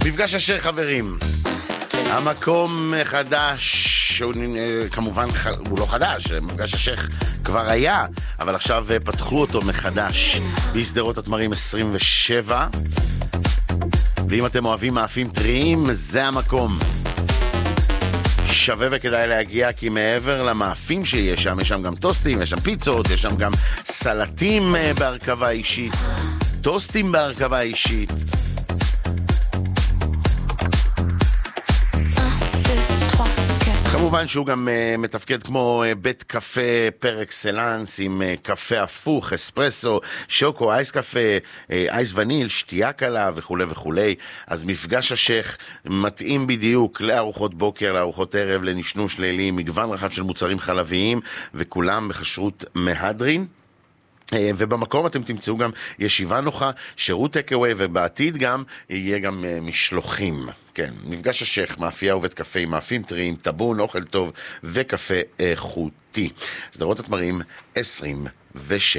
מפגש השייח חברים, המקום חדש, שהוא כמובן הוא לא חדש, מפגש השייח כבר היה, אבל עכשיו פתחו אותו מחדש בשדרות התמרים 27, ואם אתם אוהבים מאפים טריים, זה המקום. שווה וכדאי להגיע, כי מעבר למאפים שיש שם, יש שם גם טוסטים, יש שם פיצות, יש שם גם סלטים בהרכבה אישית, טוסטים בהרכבה אישית. כמובן שהוא גם מתפקד כמו בית קפה פר אקסלנס, עם קפה הפוך, אספרסו, שוקו, אייס קפה, אייס וניל, שתייה קלה וכו' וכו'. אז מפגש השייח מתאים בדיוק לארוחות בוקר, לארוחות ערב, לנשנוש לילי, מגוון רחב של מוצרים חלביים, וכולם בכשרות מהדרין. ובמקום אתם תמצאו גם ישיבה נוחה, שירות טקאווי, ובעתיד גם יהיה גם משלוחים. כן, מפגש השייח, מאפייה ובית קפה עם מאפים טריים, טבון, אוכל טוב וקפה איכותי. שדרות התמרים 27.